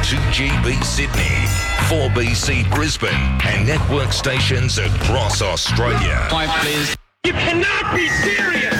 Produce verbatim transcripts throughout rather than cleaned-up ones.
two G B Sydney, four B C Brisbane, and network stations across Australia. Five, please. You cannot be serious!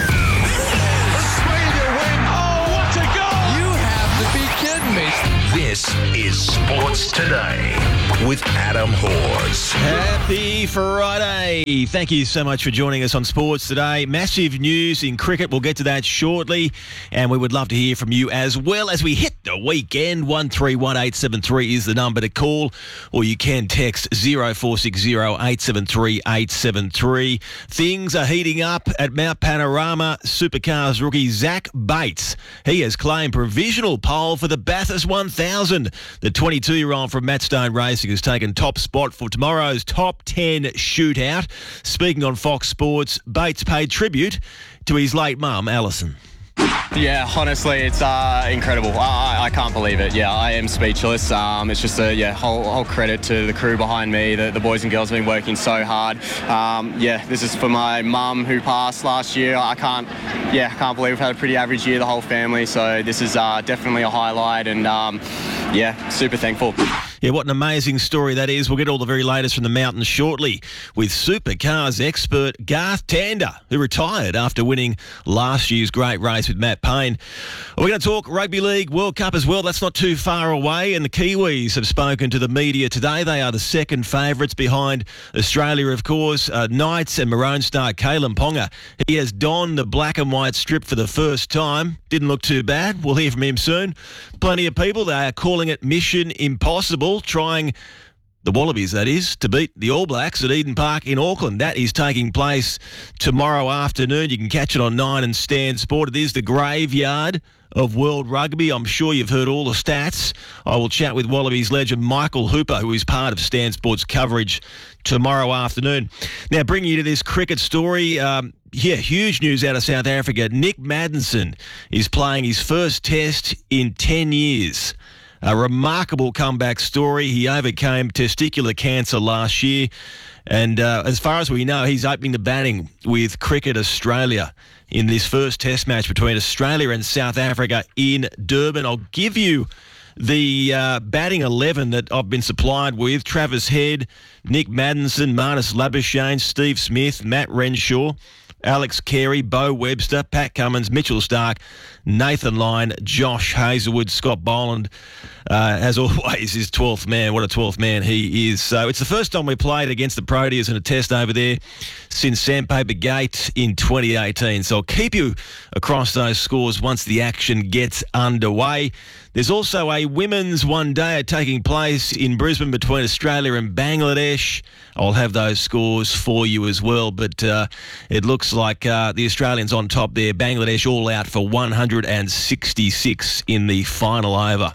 Australia win! Oh, what a goal! You have to be kidding me. This is Sports Today with Adam Hawes. Happy Friday. Thank you so much for joining us on Sports Today. Massive news in cricket. We'll get to that shortly. And we would love to hear from you as well as we hit the weekend. one three one eight seven three is the number to call. Or you can text zero four six zero eight seven three eight seven three. Things are heating up at Mount Panorama. Supercars rookie Zach Bates. He has claimed provisional pole for the Bathurst one thousand. The twenty-two-year-old from Matt Stone Racing has taken top spot for tomorrow's top ten shootout. Speaking on Fox Sports, Bates paid tribute to his late mum, Alison. Yeah, honestly, it's uh, incredible. I, I can't believe it. Yeah, I am speechless. Um, it's just a yeah whole, whole credit to the crew behind me. The, the boys and girls have been working so hard. Um, yeah, this is for my mum who passed last year. I can't, yeah, I can't believe we've had a pretty average year, the whole family. So this is uh, definitely a highlight, and um, yeah, super thankful. Yeah, what an amazing story that is. We'll get all the very latest from the mountain shortly with supercars expert Garth Tander, who retired after winning last year's great race with Matt Payne. We're going to talk Rugby League World Cup as well. That's not too far away, and the Kiwis have spoken to the media today. They are the second favourites behind Australia, of course. Uh, Knights and Maroon star Kalen Ponga. He has donned the black and white strip for the first time. Didn't look too bad. We'll hear from him soon. Plenty of people, they are calling it Mission Impossible, trying the Wallabies, that is, to beat the All Blacks at Eden Park in Auckland. That is taking place tomorrow afternoon. You can catch it on Nine and Stan Sport. It is the graveyard of World Rugby. I'm sure you've heard all the stats. I will chat with Wallabies legend Michael Hooper, who is part of Stan Sport's coverage tomorrow afternoon. Now, bringing you to this cricket story, um, yeah, huge news out of South Africa. Nick Maddinson is playing his first test in ten years. A remarkable comeback story. He overcame testicular cancer last year. And uh, as far as we know, he's opening the batting with Cricket Australia in this first test match between Australia and South Africa in Durban. I'll give you the uh, batting eleven that I've been supplied with. Travis Head, Nick Maddinson, Marnus Labuschagne, Steve Smith, Matt Renshaw, Alex Carey, Bo Webster, Pat Cummins, Mitchell Stark, Nathan Lyon, Josh Hazlewood, Scott Boland, uh, as always, is twelfth man. What a twelfth man he is. So it's the first time we played against the Proteas in a test over there since Sandpaper Gate in twenty eighteen. So I'll keep you across those scores once the action gets underway. There's also a women's one-dayer taking place in Brisbane between Australia and Bangladesh. I'll have those scores for you as well, but uh, it looks like uh, the Australians on top there. Bangladesh all out for one hundred sixty-six in the final over.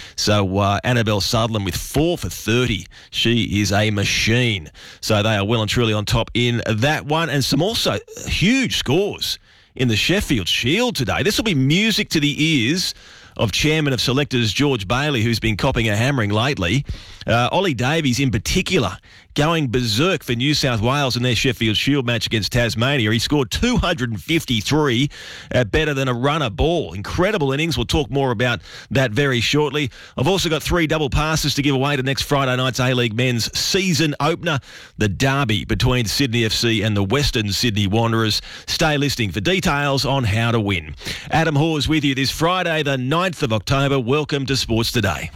So uh, Annabelle Sutherland with four for thirty. She is a machine. So they are well and truly on top in that one. And some also huge scores in the Sheffield Shield today. This will be music to the ears of Chairman of Selectors George Bailey, who's been copping a hammering lately. Uh, Ollie Davies in particular going berserk for New South Wales in their Sheffield Shield match against Tasmania. He scored two hundred fifty-three at better than a runner ball. Incredible innings. We'll talk more about that very shortly. I've also got three double passes to give away to next Friday night's A-League men's season opener, the derby between Sydney F C and the Western Sydney Wanderers. Stay listening for details on how to win. Adam Hawes with you this Friday, the ninth of October. Welcome to Sports Today.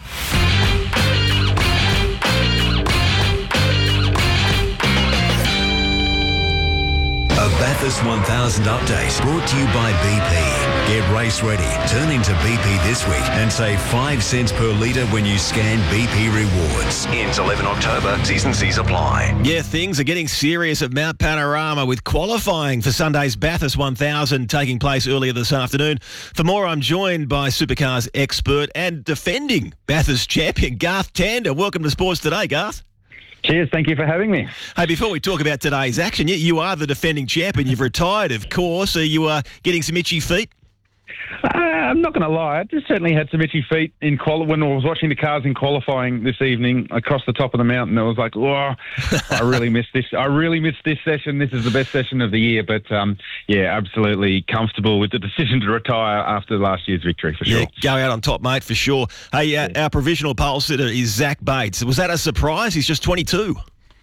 A Bathurst one thousand update brought to you by B P. Get race ready. Turn into B P this week and save five cents per litre when you scan B P Rewards. Ends eleventh of October. T's and C's apply. Yeah, things are getting serious at Mount Panorama with qualifying for Sunday's Bathurst one thousand taking place earlier this afternoon. For more, I'm joined by Supercars expert and defending Bathurst champion Garth Tander. Welcome to Sports Today, Garth. Cheers, thank you for having me. Hey, before we talk about today's action, you, you are the defending champion. You've retired, of course. Are you uh, getting some itchy feet? Uh, I'm not going to lie. I just certainly had some itchy feet in quali- when I was watching the cars in qualifying this evening across the top of the mountain. I was like, "Oh, I really missed this. I really missed this session. This is the best session of the year." But um, yeah, absolutely comfortable with the decision to retire after last year's victory for sure. Yeah, go out on top, mate, for sure. Hey, uh, our provisional pole sitter is Zach Bates. Was that a surprise? He's just twenty-two.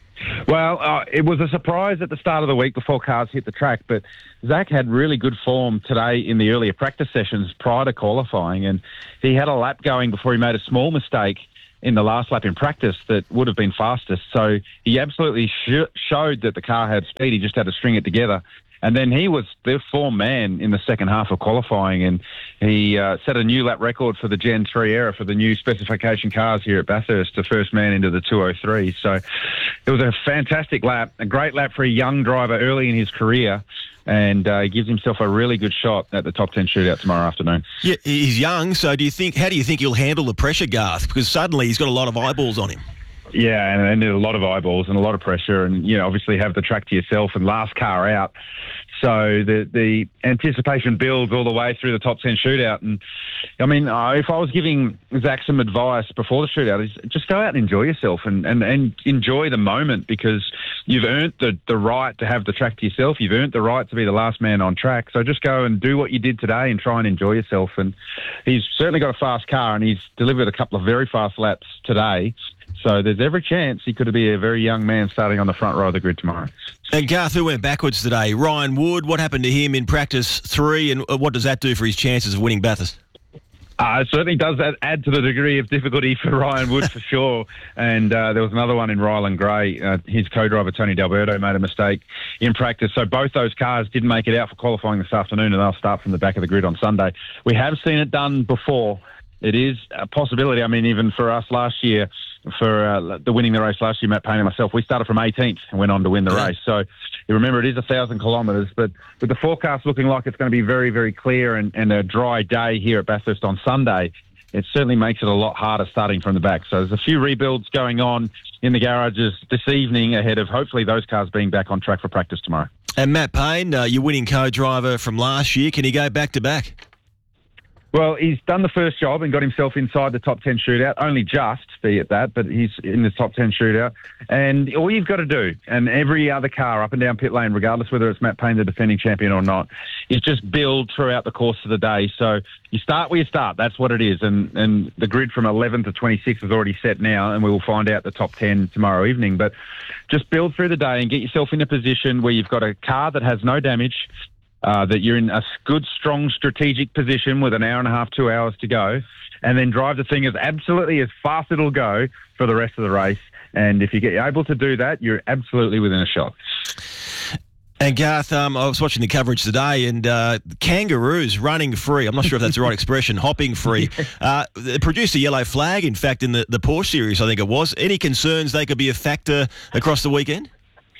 Well, uh, it was a surprise at the start of the week before cars hit the track, but Zach had really good form today in the earlier practice sessions prior to qualifying, and he had a lap going before he made a small mistake in the last lap in practice that would have been fastest. So he absolutely sh- showed that the car had speed. He just had to string it together. And then he was the form man in the second half of qualifying, and he uh, set a new lap record for the Gen three era for the new specification cars here at Bathurst, the first man into the two oh three. So it was a fantastic lap, a great lap for a young driver early in his career, and uh, he gives himself a really good shot at the top ten shootout tomorrow afternoon. Yeah, he's young, so do you think? How do you think he'll handle the pressure, Garth? Because suddenly he's got a lot of eyeballs on him. Yeah, and, and there's a lot of eyeballs and a lot of pressure, and you know, obviously have the track to yourself and last car out. So the the anticipation builds all the way through the top ten shootout. And I mean, uh, if I was giving Zach some advice before the shootout, is just go out and enjoy yourself and, and, and enjoy the moment, because you've earned the, the right to have the track to yourself. You've earned the right to be the last man on track. So just go and do what you did today and try and enjoy yourself. And he's certainly got a fast car, and he's delivered a couple of very fast laps today. So there's every chance he could be a very young man starting on the front row of the grid tomorrow. And Garth, who went backwards today? Ryan Wood. What happened to him in practice three, and what does that do for his chances of winning Bathurst? Uh, it certainly does add, add to the degree of difficulty for Ryan Wood for sure. And uh, there was another one in Ryland Gray. Uh, his co-driver, Tony D'Alberto, made a mistake in practice. So both those cars didn't make it out for qualifying this afternoon, and they'll start from the back of the grid on Sunday. We have seen it done before. It is a possibility. I mean, even for us last year, for uh, the winning the race last year, Matt Payne and myself, we started from eighteenth and went on to win the race. So you remember, it is a thousand kilometres, but with the forecast looking like it's going to be very, very clear and, and a dry day here at Bathurst on Sunday, it certainly makes it a lot harder starting from the back. So there's a few rebuilds going on in the garages this evening ahead of hopefully those cars being back on track for practice tomorrow. And Matt Payne, uh, your winning co-driver from last year, can he go back to back? Well, he's done the first job and got himself inside the top ten shootout, only just, be it that, but he's in the top ten shootout. And all you've got to do, and every other car up and down pit lane, regardless whether it's Matt Payne, the defending champion, or not, is just build throughout the course of the day. So you start where you start. That's what it is. And, and the grid from eleven to twenty-six is already set now, and we will find out the top ten tomorrow evening. But just build through the day and get yourself in a position where you've got a car that has no damage, Uh, that you're in a good, strong, strategic position with an hour and a half, two hours to go, and then drive the thing as absolutely as fast it'll go for the rest of the race. And if you get able to do that, you're absolutely within a shot. And Garth, um, I was watching the coverage today, and uh, kangaroos running free. I'm not sure if that's the right expression, hopping free. Uh, they produced a yellow flag, in fact, in the, the Porsche series, I think it was. Any concerns they could be a factor across the weekend?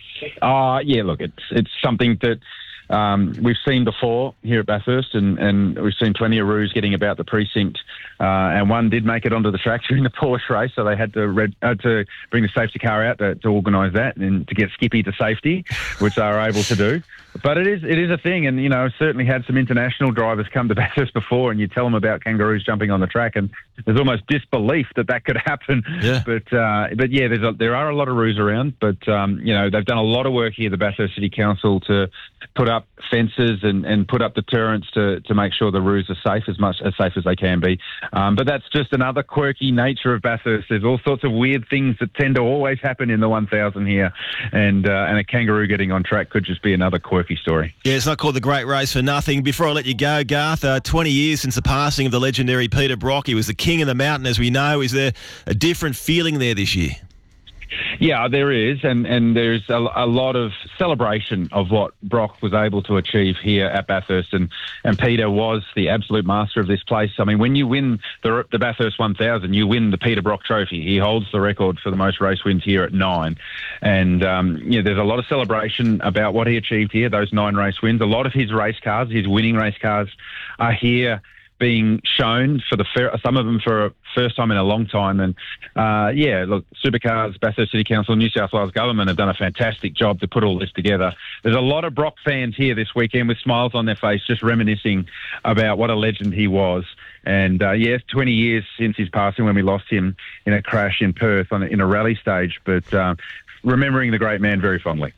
Uh, yeah, look, it's it's something that Um, we've seen before here at Bathurst, and, and we've seen plenty of roos getting about the precinct, uh, and one did make it onto the track during the Porsche race, so they had to red, uh, to bring the safety car out to, to organise that and to get Skippy to safety, which they were able to do. But it is it is a thing, and you know, certainly had some international drivers come to Bathurst before, and you tell them about kangaroos jumping on the track, and there's almost disbelief that that could happen. Yeah. But uh, but yeah, there's a, there are a lot of roos around, but um, you know, they've done a lot of work here, the Bathurst City Council, to put up fences and, and put up deterrents to, to make sure the roos are safe, as much as safe as they can be. Um, but that's just another quirky nature of Bathurst. There's all sorts of weird things that tend to always happen in the one thousand here, and uh, and a kangaroo getting on track could just be another quirky story. Yeah, it's not called the Great Race for nothing. Before I let you go, Garth, uh, twenty years since the passing of the legendary Peter Brock. He was the king of the mountain, as we know. Is there a different feeling there this year? Yeah, there is, and, and there's a, a lot of celebration of what Brock was able to achieve here at Bathurst, and, and Peter was the absolute master of this place. I mean, when you win the, the Bathurst one thousand, you win the Peter Brock Trophy. He holds the record for the most race wins here at nine, and um, you know, there's a lot of celebration about what he achieved here, those nine race wins. A lot of his race cars, his winning race cars, are here being shown for the fir- some of them for a first time in a long time. And uh, yeah, look, Supercars, Bathurst City Council, New South Wales Government have done a fantastic job to put all this together. There's a lot of Brock fans here this weekend with smiles on their face, just reminiscing about what a legend he was. And uh, yes, twenty years since his passing when we lost him in a crash in Perth on a, in a rally stage, but uh, remembering the great man very fondly.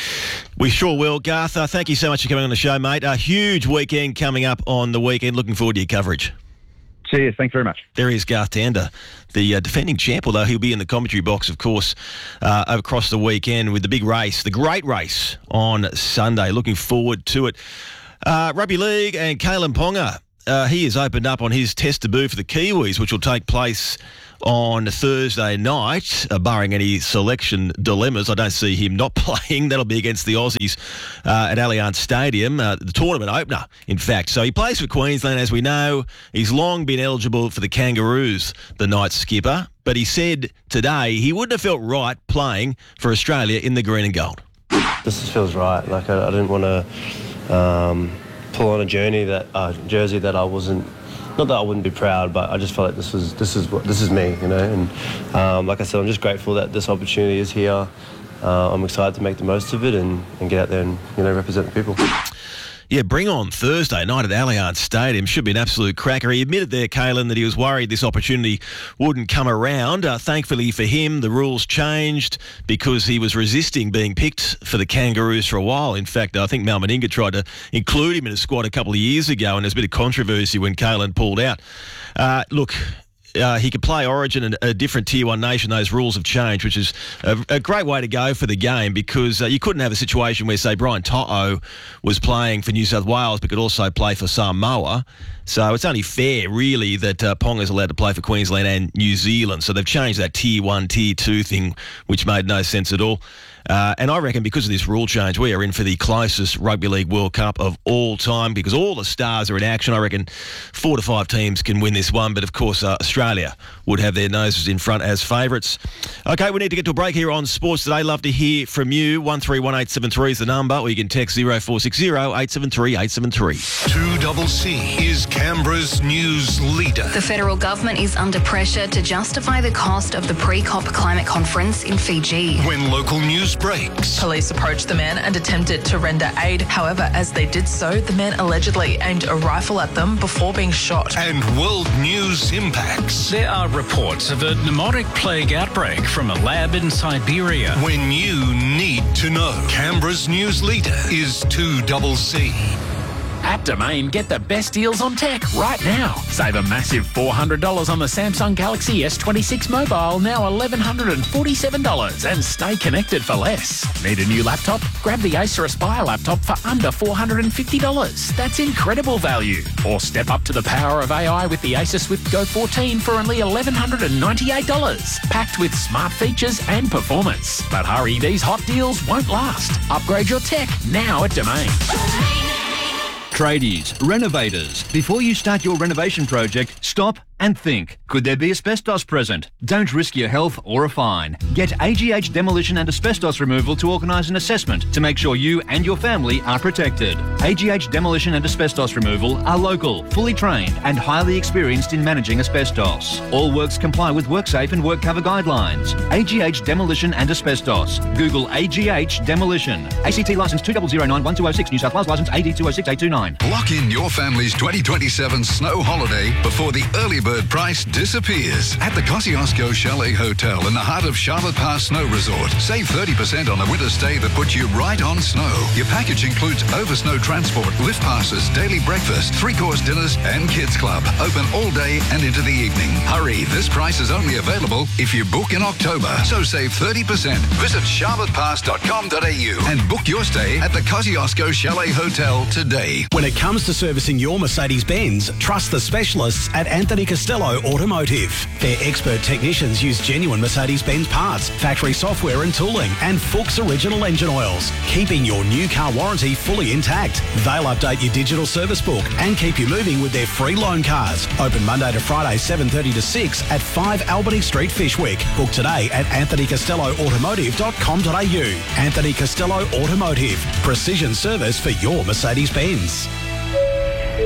We sure will. Garth, uh, thank you so much for coming on the show, mate. A huge weekend coming up on the weekend. Looking forward to your coverage. Cheers. Thanks very much. There is Garth Tander, the uh, defending champ, although he'll be in the commentary box, of course, uh, across the weekend with the big race, the great race on Sunday. Looking forward to it. Uh, Rugby League and Kalyn Ponga. Uh, he has opened up on his test debut for the Kiwis, which will take place on Thursday night, uh, barring any selection dilemmas. I don't see him not playing. That'll be against the Aussies uh, at Allianz Stadium, uh, the tournament opener, in fact. So he plays for Queensland, as we know. He's long been eligible for the Kangaroos, the night skipper. But he said today he wouldn't have felt right playing for Australia in the green and gold. This just feels right. Like, I, I didn't want to um, pull on a journey that uh, jersey that I wasn't. Not that I wouldn't be proud, but I just felt like this was this is what this is me, you know. And um, like I said, I'm just grateful that this opportunity is here. Uh, I'm excited to make the most of it and, and get out there and, you know, represent the people. Yeah, bring on Thursday night at Allianz Stadium. Should be an absolute cracker. He admitted there, Kalyn, that he was worried this opportunity wouldn't come around. Uh, thankfully for him, the rules changed because he was resisting being picked for the Kangaroos for a while. In fact, I think Mal Meninga tried to include him in his squad a couple of years ago, and there's a bit of controversy when Kalyn pulled out. Uh, look... Uh, he could play Origin in a different Tier one nation. Those rules have changed, which is a, a great way to go for the game because uh, you couldn't have a situation where, say, Brian To'o was playing for New South Wales but could also play for Samoa. So it's only fair, really, that uh, Ponga's allowed to play for Queensland and New Zealand. So they've changed that Tier one, Tier two thing, which made no sense at all. Uh, and I reckon because of this rule change, we are in for the closest Rugby League World Cup of all time because all the stars are in action. I reckon four to five teams can win this one, but of course uh, Australia would have their noses in front as favourites. Okay, we need to get to a break here on Sports Today. Love to hear from you. one three one eight seven three is the number, or you can text zero four six zero eight seven three eight seven three. two C C is Canberra's news leader. The federal government is under pressure to justify the cost of the pre-COP climate conference in Fiji. When local news breaks. Police approached the man and attempted to render aid. However, as they did so, the man allegedly aimed a rifle at them before being shot. And world news impacts. There are reports of a pneumotic plague outbreak from a lab in Siberia. When you need to know. Canberra's news leader is two C C. At Domain, get the best deals on tech right now. Save a massive four hundred dollars on the Samsung Galaxy S twenty-six mobile, now one thousand one hundred forty-seven dollars, and stay connected for less. Need a new laptop? Grab the Acer Aspire laptop for under four hundred fifty dollars. That's incredible value. Or step up to the power of A I with the Acer Swift Go fourteen for only one thousand one hundred ninety-eight dollars. Packed with smart features and performance. But hurry, these hot deals won't last. Upgrade your tech now at Domain. Tradies, renovators, before you start your renovation project, stop and think. Could there be asbestos present? Don't risk your health or a fine. Get A G H Demolition and Asbestos Removal to organise an assessment to make sure you and your family are protected. A G H Demolition and Asbestos Removal are local, fully trained and highly experienced in managing asbestos. All works comply with WorkSafe and WorkCover guidelines. A G H Demolition and Asbestos. Google A G H Demolition. A C T licence two zero zero nine one two zero six, New South Wales licence A D two zero six eight two nine. Lock in your family's twenty twenty-seven snow holiday before the early bird price disappears at the Kosciuszko Chalet Hotel in the heart of Charlotte Pass Snow Resort. Save thirty percent on a winter stay that puts you right on snow. Your package includes over snow transport, lift passes, daily breakfast, three-course dinners and kids club. Open all day and into the evening. Hurry, this price is only available if you book in October. So save thirty percent. Visit charlotte pass dot com dot a u and book your stay at the Kosciuszko Chalet Hotel today. When it comes to servicing your Mercedes-Benz, trust the specialists at Anthony Costello Automotive. Their expert technicians use genuine Mercedes-Benz parts, factory software and tooling, and Fuchs original engine oils, keeping your new car warranty fully intact. They'll update your digital service book and keep you moving with their free loan cars. Open Monday to Friday, seven thirty to six at five Albany Street, Fishwick. Book today at anthony costello automotive dot com dot a u. Anthony Costello Automotive. Precision service for your Mercedes-Benz. Attention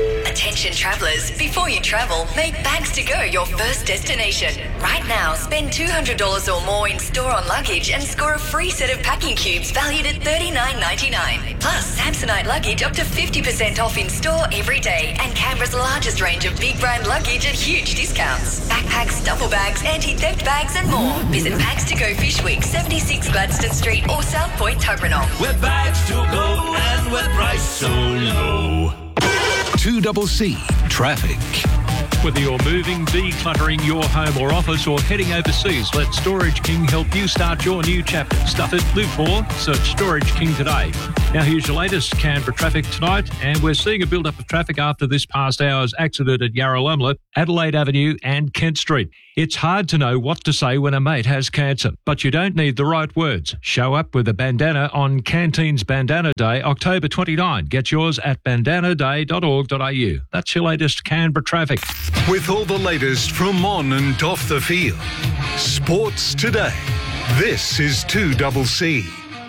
Attention travellers, before you travel, make Bags to Go your first destination. Right now, spend two hundred dollars or more in store on luggage and score a free set of packing cubes valued at thirty-nine ninety-nine. Plus, Samsonite luggage up to fifty percent off in store every day, and Canberra's largest range of big brand luggage at huge discounts. Backpacks, duffel bags, anti-theft bags and more. Visit Bags to Go Fish Week, seventy-six Gladstone Street or South Point, Tuggeranong. We're Bags to Go and we're priced so low. two C C Traffic. Whether you're moving, decluttering your home or office, or heading overseas, let Storage King help you start your new chapter. Stuff it, live more. Search Storage King today. Now here's your latest Canberra traffic tonight, and we're seeing a build-up of traffic after this past hour's accident at Yarralumla, Adelaide Avenue and Kent Street. It's hard to know what to say when a mate has cancer, but you don't need the right words. Show up with a bandana on Canteen's Bandana Day, October twenty-ninth. Get yours at bandana day dot org dot a u. That's your latest Canberra traffic. With all the latest from on and off the field. Sports today. This is two C C.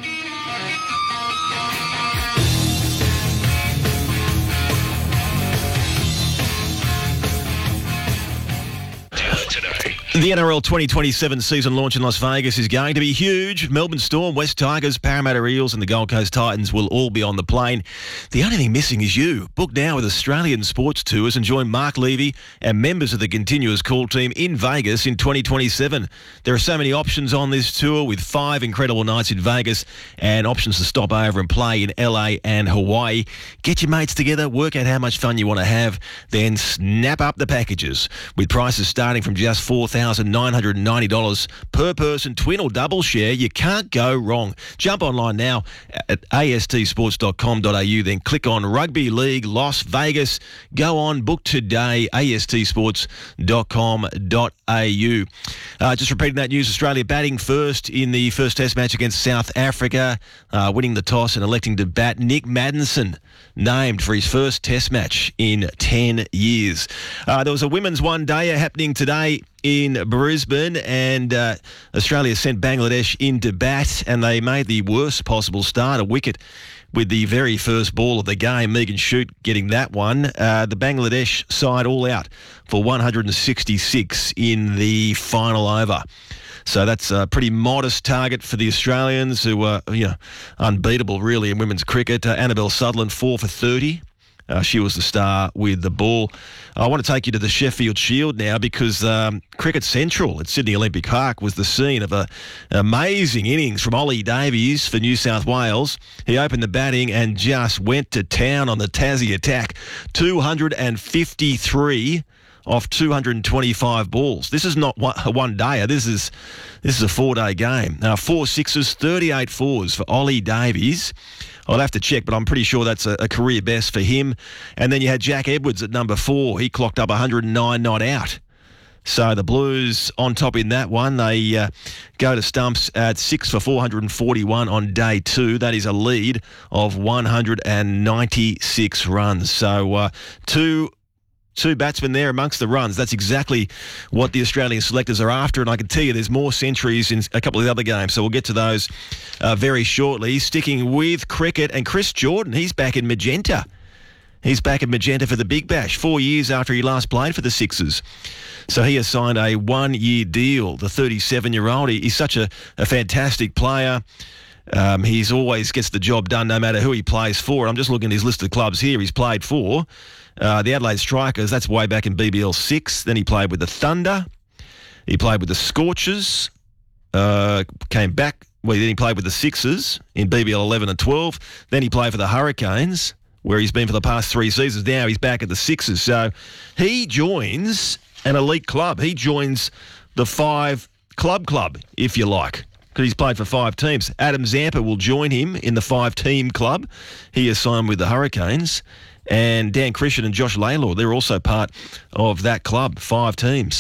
The N R L twenty twenty-seven season launch in Las Vegas is going to be huge. Melbourne Storm, West Tigers, Parramatta Eels and the Gold Coast Titans will all be on the plane. The only thing missing is you. Book now with Australian Sports Tours and join Mark Levy and members of the Continuous Call team in Vegas in twenty twenty-seven. There are so many options on this tour with five incredible nights in Vegas and options to stop over and play in L A and Hawaii. Get your mates together, work out how much fun you want to have, then snap up the packages with prices starting from just four thousand nine hundred ninety dollars per person, twin or double share. You can't go wrong. Jump online now at a s t sports dot com dot a u, then click on Rugby League Las Vegas. Go on, book today, a s t sports dot com dot a u. Uh, just repeating that news, Australia batting first in the first test match against South Africa, uh, winning the toss and electing to bat. Nick Maddinson named for his first test match in ten years. Uh, there was a women's one-dayer happening today in Brisbane, and uh, Australia sent Bangladesh into bat, and they made the worst possible start, a wicket with the very first ball of the game. Megan Shute getting that one. Uh, the Bangladesh side all out for one hundred sixty-six in the final over. So that's a pretty modest target for the Australians, who are, you know, unbeatable really in women's cricket. Uh, Annabelle Sutherland, four for thirty. Uh, she was the star with the ball. I want to take you to the Sheffield Shield now because um, Cricket Central at Sydney Olympic Park was the scene of a, an amazing innings from Ollie Davies for New South Wales. He opened the batting and just went to town on the Tassie attack. two hundred fifty-three off two hundred twenty-five balls. This is not a one-dayer. This is this is a four-day game. Now, four sixes, thirty-eight fours for Ollie Davies. I'll have to check, but I'm pretty sure that's a, a career best for him. And then you had Jack Edwards at number four. He clocked up one hundred nine not out. So the Blues on top in that one. They uh, go to stumps at six for four hundred forty-one on day two. That is a lead of one hundred ninety-six runs. So uh, two... Two batsmen there amongst the runs. That's exactly what the Australian selectors are after, and I can tell you there's more centuries in a couple of the other games, so we'll get to those uh, very shortly. Sticking with cricket, and Chris Jordan, he's back in magenta. He's back in magenta for the Big Bash, four years after he last played for the Sixers. So he has signed a one-year deal, the thirty-seven-year-old. He, he's such a, a fantastic player. Um, he's always gets the job done no matter who he plays for. I'm just looking at his list of clubs here he's played for. Uh, the Adelaide Strikers, that's way back in B B L six. Then he played with the Thunder. He played with the Scorchers. Uh, came back. Well, then he played with the Sixers in B B L eleven and twelve. Then he played for the Hurricanes, where he's been for the past three seasons. Now he's back at the Sixers. So he joins an elite club. He joins the five club club, if you like, because he's played for five teams. Adam Zampa will join him in the five-team club. He is signed with the Hurricanes. And Dan Christian and Josh Laylaw, they're also part of that club, five teams.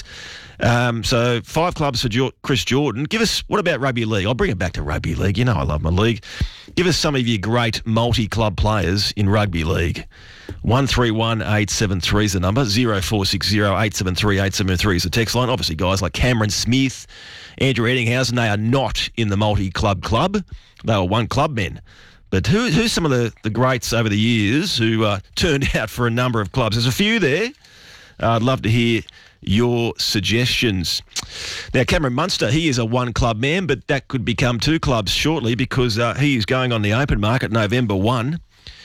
Um, so five clubs for jo- Chris Jordan. Give us, what about rugby league? I'll bring it back to rugby league. You know I love my league. Give us some of your great multi-club players in rugby league. one three one eight seven three is the number. zero four six zero eight seven three eight seven three is the text line. Obviously, guys like Cameron Smith, Andrew Eddinghausen, they are not in the multi-club club. They were one-club men. But who, who's some of the, the greats over the years who uh, turned out for a number of clubs? There's a few there. Uh, I'd love to hear your suggestions. Now, Cameron Munster, he is a one-club man, but that could become two clubs shortly because uh, he is going on the open market November first.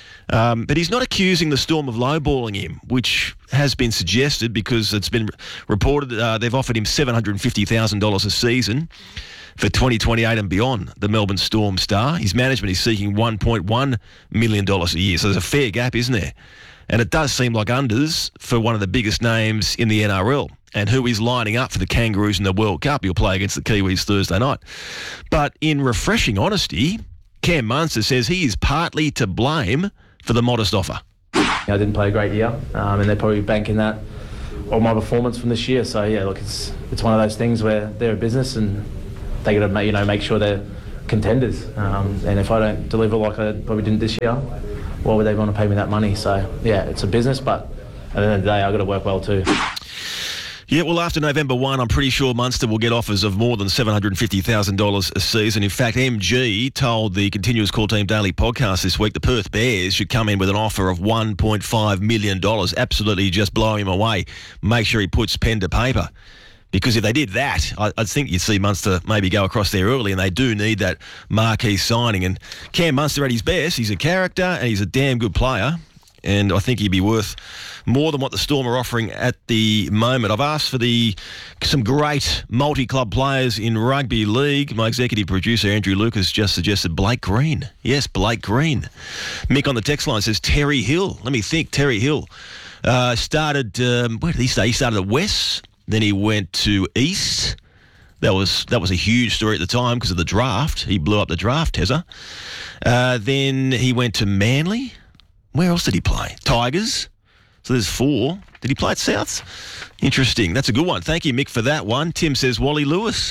Um, but he's not accusing the Storm of lowballing him, which has been suggested because it's been reported uh, they've offered him seven hundred fifty thousand dollars a season for twenty twenty-eight and beyond, the Melbourne Storm star. His management is seeking one point one million dollars a year, so there's a fair gap, isn't there? And it does seem like unders for one of the biggest names in the N R L and who is lining up for the Kangaroos in the World Cup. He'll play against the Kiwis Thursday night. But in refreshing honesty, Cam Munster says he is partly to blame for the modest offer. I didn't play a great year, um, and they're probably banking that on my performance from this year. So yeah, look, it's it's one of those things where they're a business and they got to you know make sure they're contenders. Um, and if I don't deliver like I probably didn't this year, why would they want to pay me that money? So yeah, it's a business, but at the end of the day, I got to work well too. Yeah, well, after November first, I'm pretty sure Munster will get offers of more than seven hundred fifty thousand dollars a season. In fact, M G told the Continuous Call Team Daily podcast this week the Perth Bears should come in with an offer of one point five million dollars. Absolutely just blow him away. Make sure he puts pen to paper. Because if they did that, I, I think you'd see Munster maybe go across there early, and they do need that marquee signing. And Cam Munster at his best, he's a character and he's a damn good player. And I think he'd be worth more than what the Storm are offering at the moment. I've asked for the some great multi-club players in rugby league. My executive producer, Andrew Lucas, just suggested Blake Green. Yes, Blake Green. Mick on the text line says Terry Hill. Let me think. Terry Hill uh, started, um, where did he start? He started at West, then he went to East. That was that was a huge story at the time because of the draft. He blew up the draft, Tezza. Uh, then he went to Manly. Where else did he play? Tigers. So there's four. Did he play at Souths? Interesting. That's a good one. Thank you, Mick, for that one. Tim says Wally Lewis.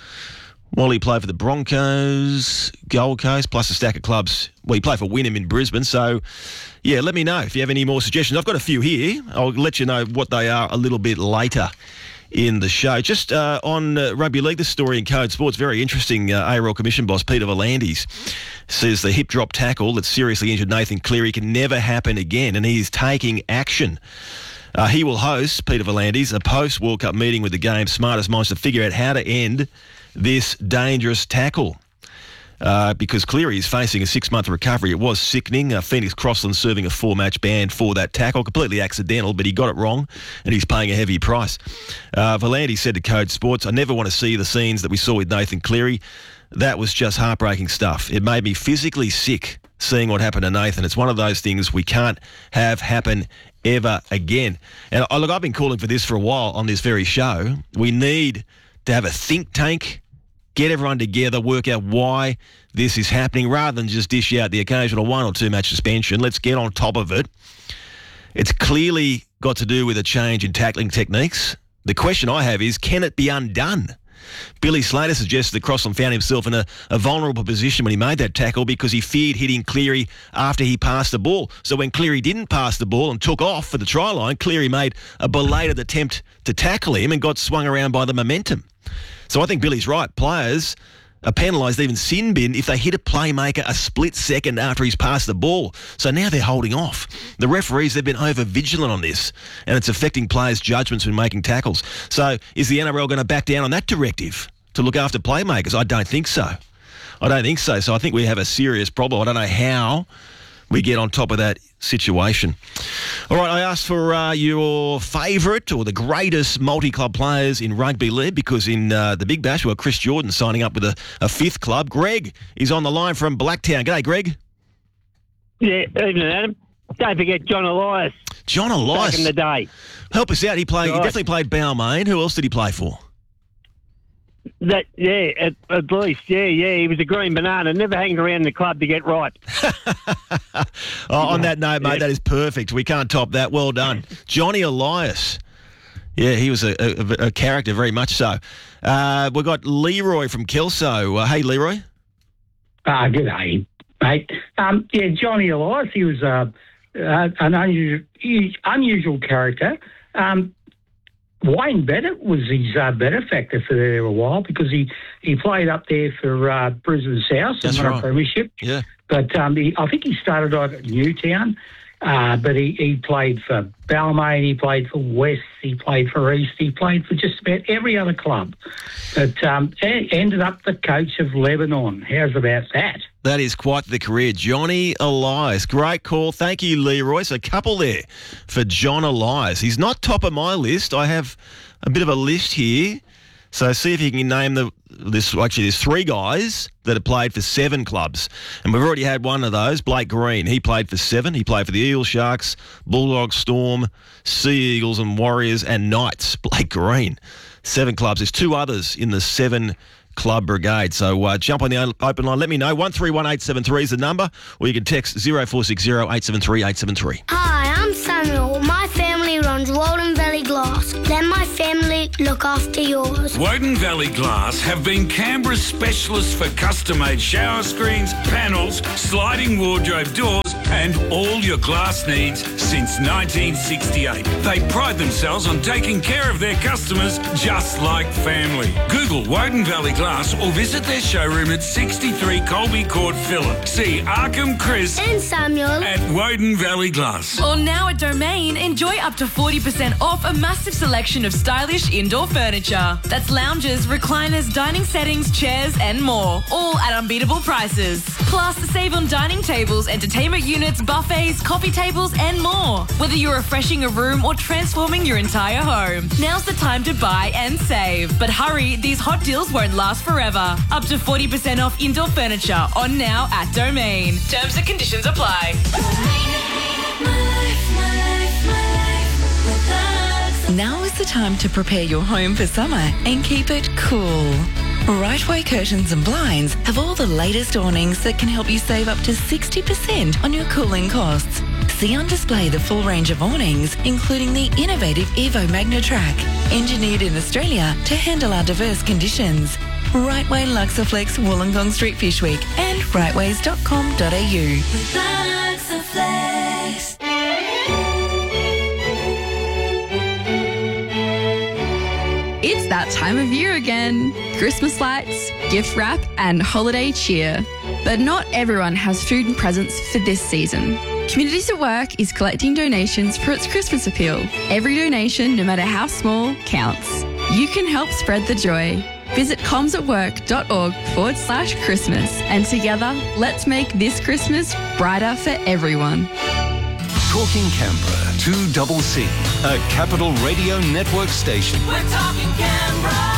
Wally played for the Broncos, Gold Coast, plus a stack of clubs. Well, he played for Wynnum in Brisbane. So, yeah, let me know if you have any more suggestions. I've got a few here. I'll let you know what they are a little bit later in the show. Just uh, on uh, Rugby League, this story in Code Sports, very interesting. Uh, A R L Commission boss Peter V'landys says the hip drop tackle that seriously injured Nathan Cleary can never happen again, and he is taking action. Uh, he will host, Peter V'landys, a post-World Cup meeting with the game's smartest minds to figure out how to end this dangerous tackle. Uh, because Cleary is facing a six-month recovery. It was sickening. Uh, Phoenix Crossland serving a four-match ban for that tackle. Completely accidental, but he got it wrong, and he's paying a heavy price. Uh, V'landys said to Code Sports, I never want to see the scenes that we saw with Nathan Cleary. That was just heartbreaking stuff. It made me physically sick seeing what happened to Nathan. It's one of those things we can't have happen ever again. And uh, look, I've been calling for this for a while on this very show. We need to have a think tank, get everyone together, work out why this is happening rather than just dish out the occasional one or two match suspension. Let's get on top of it. It's clearly got to do with a change in tackling techniques. The question I have is, can it be undone? Billy Slater suggests that Crossland found himself in a, a vulnerable position when he made that tackle because he feared hitting Cleary after he passed the ball. So when Cleary didn't pass the ball and took off for the try line, Cleary made a belated attempt to tackle him and got swung around by the momentum. So I think Billy's right. Players are penalised, even sin bin, if they hit a playmaker a split second after he's passed the ball. So now they're holding off. The referees, they've been over-vigilant on this, and it's affecting players' judgments when making tackles. So is the N R L going to back down on that directive to look after playmakers? I don't think so. I don't think so. So I think we have a serious problem. I don't know how we get on top of that situation. All right, I asked for uh, your favourite or the greatest multi-club players in rugby league because in uh, the Big Bash, we've got Chris Jordan signing up with a, a fifth club. Greg is on the line from Blacktown. G'day, Greg. Yeah, evening, Adam. Don't forget John Elias. John Elias. Back in the day. Help us out. He played. Right. He definitely played Balmain. Who else did he play for? That yeah, at, at least yeah, yeah. He was a green banana. Never hanging around the club to get right. oh, on that note, mate, yeah. That is perfect. We can't top that. Well done, Johnny Elias. Yeah, he was a, a, a character, very much so. Uh, we've got Leroy from Kelso. Uh, hey, Leroy. Ah, uh, good day, mate. Um, yeah, Johnny Elias. He was uh, uh, an unusual, unusual character. Um, Wayne Bennett was his uh, benefactor for there a while because he, he played up there for uh, Brisbane South and won right. a premiership. Yeah. But um, he, I think he started out at Newtown, uh, but he, he played for Balmain, he played for West, he played for East, he played for just about every other club. But um, ended up the coach of Lebanon. How's about that? That is quite the career. Johnny Elias. Great call. Thank you, Leroy. So a couple there for John Elias. He's not top of my list. I have a bit of a list here. So see if you can name the this. Actually, there's three guys that have played for seven clubs. And we've already had one of those, Blake Green. He played for seven. He played for the Eel Sharks, Bulldogs, Storm, Sea Eagles and Warriors and Knights. Blake Green. Seven clubs. There's two others in the seven club brigade. So uh, jump on the open line. Let me know. one three one eight seven three is the number, or you can text zero four six zero eight seven three eight seven three. Hi, I'm Samuel. My family runs Walden Valley Glass. Let my family look after yours. Woden Valley Glass have been Canberra's specialists for custom-made shower screens, panels, sliding wardrobe doors and all your glass needs since nineteen sixty-eight. They pride themselves on taking care of their customers just like family. Google Woden Valley Glass or visit their showroom at sixty-three Colby Court, Phillip. See Arkham, Chris and Samuel at Woden Valley Glass. Or now at Domain, enjoy up to forty percent off a massive selection of stylish indoor furniture. That's lounges, recliners, dining settings, chairs and more, all at unbeatable prices. Plus, save on dining tables, entertainment units, buffets, coffee tables and more. Whether you're refreshing a room or transforming your entire home, now's the time to buy and save. But hurry, these hot deals won't last forever. Up to forty percent off indoor furniture on now at Domain. Terms and conditions apply. Now is the time to prepare your home for summer and keep it cool. Rightway Curtains and Blinds have all the latest awnings that can help you save up to sixty percent on your cooling costs. See on display the full range of awnings, including the innovative Evo Magnatrack, engineered in Australia to handle our diverse conditions. Rightway Luxaflex, Wollongong Street, Fishwick and rightways dot com dot a u. Luxaflex. It's that time of year again. Christmas lights, gift wrap and holiday cheer. But not everyone has food and presents for this season. Communities at Work is collecting donations for its Christmas appeal. Every donation, no matter how small, counts. You can help spread the joy. Visit comsatwork.org forward slash Christmas and together, let's make this Christmas brighter for everyone. Talking Canberra, two double C, a Capital Radio Network station. We're talking Canberra.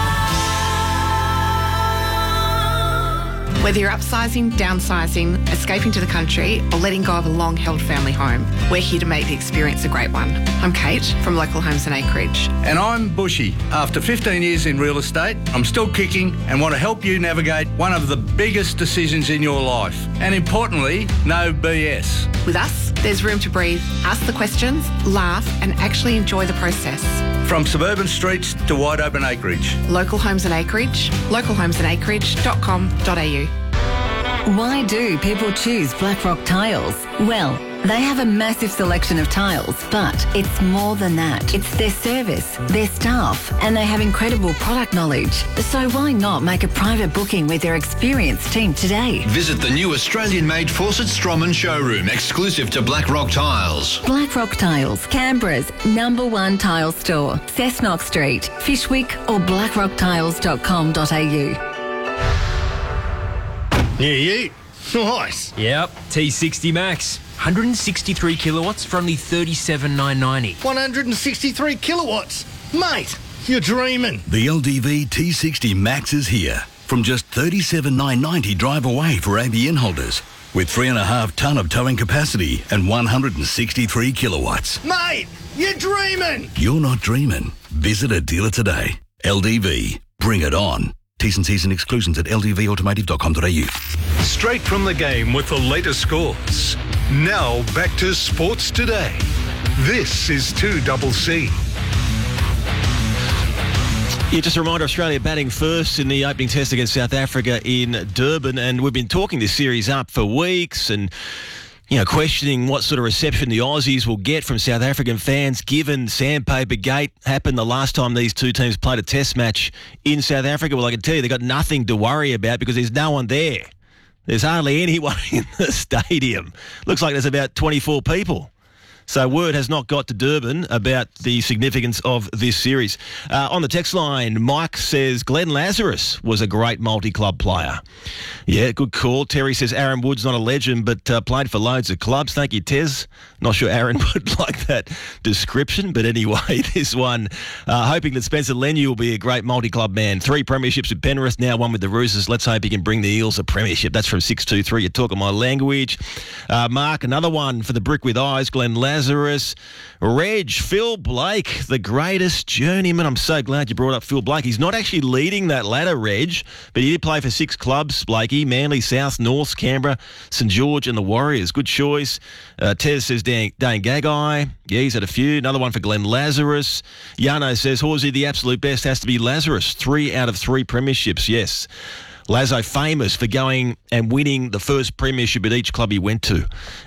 Whether you're upsizing, downsizing, escaping to the country, or letting go of a long-held family home, we're here to make the experience a great one. I'm Kate from Local Homes and Acreage. And I'm Bushy. After fifteen years in real estate, I'm still kicking and want to help you navigate one of the biggest decisions in your life. And importantly, no B S. With us, there's room to breathe, ask the questions, laugh, and actually enjoy the process. From suburban streets to wide open acreage. Local Homes and Acreage, local homes and acreage dot com dot a u. Why do people choose Blackrock Tiles? Well, they have a massive selection of tiles, but it's more than that. It's their service, their staff, and they have incredible product knowledge. So why not make a private booking with their experienced team today? Visit the new Australian-made Fawcett Stroman showroom, exclusive to Blackrock Tiles. Blackrock Tiles, Canberra's number one tile store. Cessnock Street, Fishwick or blackrock tiles dot com dot a u. Yeah, yeah. Nice. Yep, T sixty Max. one hundred sixty-three kilowatts for only thirty-seven thousand nine hundred ninety. one hundred sixty-three kilowatts. Mate, you're dreaming. The L D V T sixty Max is here. From just thirty-seven thousand nine hundred ninety drive away for A B N holders. With three and a half tonne of towing capacity and one hundred sixty-three kilowatts. Mate, you're dreaming. You're not dreaming. Visit a dealer today. L D V. Bring it on. T's and C's and exclusions at l d v automotive dot com dot a u. Straight from the game with the latest scores. Now back to Sports Today. This is two double C. Yeah, just a reminder, Australia batting first in the opening test against South Africa in Durban, and we've been talking this series up for weeks and you know, questioning what sort of reception the Aussies will get from South African fans given Sandpaper Gate happened the last time these two teams played a test match in South Africa. Well, I can tell you they've got nothing to worry about because there's no one there. There's hardly anyone in the stadium. Looks like there's about twenty-four people. So word has not got to Durban about the significance of this series. Uh, on the text line, Mike says Glenn Lazarus was a great multi-club player. Yeah, good call. Terry says Aaron Wood's not a legend, but uh, played for loads of clubs. Thank you, Tez. Not sure Aaron would like that description, but anyway, this one, uh, hoping that Spencer Leniu will be a great multi-club man. Three premierships with Penrith, now one with the Roosters. Let's hope he can bring the Eels a premiership. That's from six two three. You're talking my language. Uh, Mark, another one for the Brick with Eyes, Glenn Lazarus. Reg, Phil Blake, the greatest journeyman. I'm so glad you brought up Phil Blake. He's not actually leading that ladder, Reg, but he did play for six clubs, Blakey, Manly, South, North, Canberra, St George and the Warriors. Good choice. Uh, Tez says Dane, Dane Gagai. Yeah, he's had a few. Another one for Glenn Lazarus. Yano says, Horsey, the absolute best has to be Lazarus. Three out of three premierships, yes. Lazo famous for going and winning the first premiership at each club he went to.